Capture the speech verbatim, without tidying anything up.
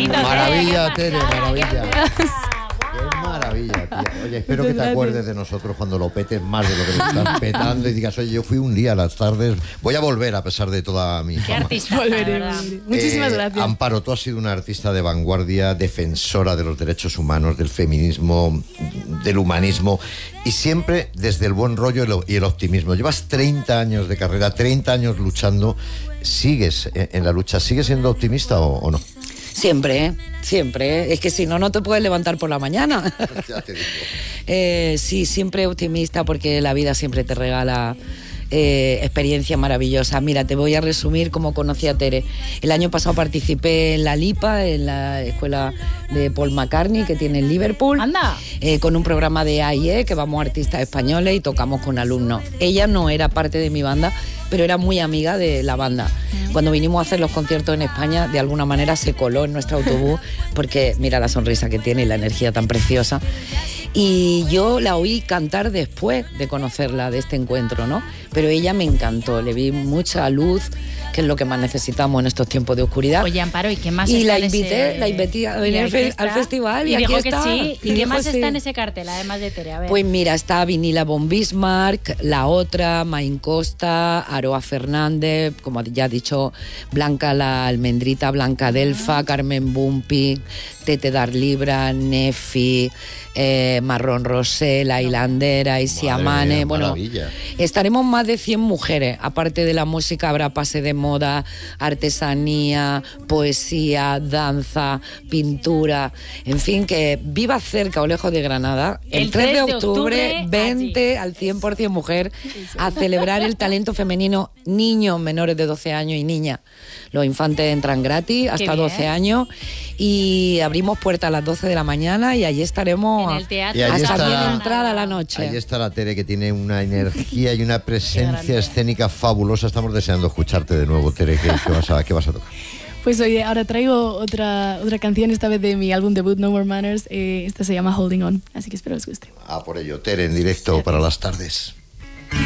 Maravilla, Tere, maravilla. Qué maravilla, tía. Oye, espero que te acuerdes de nosotros cuando lo petes más de lo que lo estás petando y digas, oye, yo fui un día a las tardes, voy a volver a pesar de toda mi Qué fama. artista. Volveré, volveré. Muchísimas Eh, gracias. Amparo, tú has sido una artista de vanguardia, defensora de los derechos humanos, del feminismo, del humanismo y siempre desde el buen rollo y lo- y el optimismo. Llevas treinta años de carrera, treinta años luchando. ¿Sigues en en la lucha? ¿Sigues siendo optimista o, o no? Siempre, ¿eh? Siempre, ¿eh? Es que si no, no te puedes levantar por la mañana. Ya te digo. Eh, sí, siempre optimista porque la vida siempre te regala eh, experiencias maravillosas. Mira, te voy a resumir cómo conocí a Tere. El año pasado participé en la LIPA, en la escuela de Paul McCartney que tiene en Liverpool. Anda. Eh, con un programa de A I E que vamos artistas españoles y tocamos con alumnos. Ella no era parte de mi banda, pero era muy amiga de la banda. Cuando vinimos a hacer los conciertos en España, de alguna manera se coló en nuestro autobús porque mira la sonrisa que tiene y la energía tan preciosa. Y yo la oí cantar después de conocerla, de este encuentro, ¿no? Pero ella me encantó, le vi mucha luz, que es lo que más necesitamos en estos tiempos de oscuridad. Oye, Amparo, ¿y qué más Y está la en invité, ese... la invité a venir Y al aquí fe- está. al festival y y aquí dijo está. que sí. Y ¿Y qué dijo más sí. está en ese cartel, además de Tere? A ver. Pues mira, está Vinila von Bismarck, La Otra, Main Costa, Aroa Fernández, como ya he dicho, Blanca la Almendrita, Blanca Delfa, Carmen Bumpi, Tete Darlibra, Nefi, eh, Marrón Rosé, La Hilandera, Isiamane. mía, Bueno, maravilla. estaremos más de cien mujeres. Aparte de la música, habrá pase de moda, artesanía, poesía, danza, pintura. En fin, que viva cerca o lejos de Granada. El, El tres de tres de octubre, octubre, vente al cien por ciento mujer a celebrar el talento femenino, niños menores de doce años y niñas. Los infantes entran gratis hasta bien. doce años y abrimos puertas a las doce de la mañana y allí estaremos En el teatro. Y allí hasta está- bien entrada la noche. Ahí está la Tere, que tiene una energía y una Qué presencia grande. escénica fabulosa. Estamos deseando escucharte de nuevo, Tere. ¿Qué, qué vas, a, qué vas a tocar? Pues oye, ahora traigo otra, otra canción, esta vez de mi álbum debut, No More Manners. Eh, esta se llama Holding On, así que espero os guste. Ah, por ello, Tere, en directo para las tardes.